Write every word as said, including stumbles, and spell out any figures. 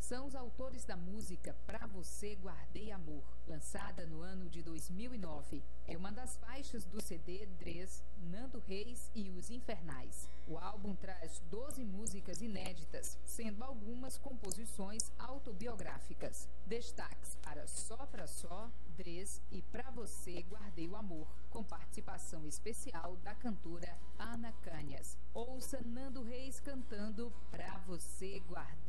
são os autores da música Pra Você Guardei Amor, lançada no ano de dois mil e nove. É uma das faixas do C D Dres, Nando Reis e os Infernais. O álbum traz doze músicas inéditas, sendo algumas composições autobiográficas. Destaques para Só Pra Só, Dres e Pra Você Guardei o Amor, com participação especial da cantora Ana Canhas. Ouça Nando Reis cantando Pra Você Guardei